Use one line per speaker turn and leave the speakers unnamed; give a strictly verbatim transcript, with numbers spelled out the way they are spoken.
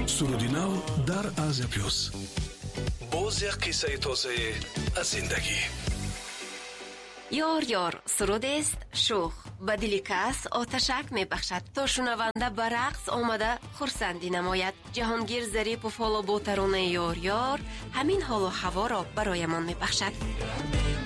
суруди нав дар Азия плюс. боз як қиссаи тозаи аз зиндагӣ.
یار یار سرود است شوخ به دل کس آتشک می بخشد تا شنونده به رقص آمده خرسندی نماید. جهانگیر ظریف و فالو با ترانه یار یار همین حال و هوا را برایمان می بخشد.